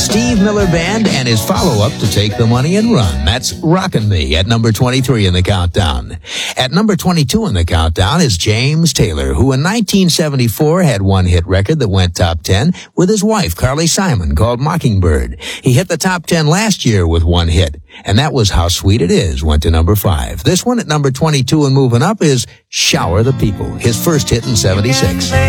Steve Miller Band and his follow-up to Take the Money and Run. That's Rockin' Me at number 23 in the countdown. At number 22 in the countdown is James Taylor, who in 1974 had one hit record that went top 10 with his wife, Carly Simon, called Mockingbird. He hit the top 10 last year with one hit, and that was How Sweet It Is, went to number 5. This one at number 22 and moving up is Shower the People, his first hit in 76.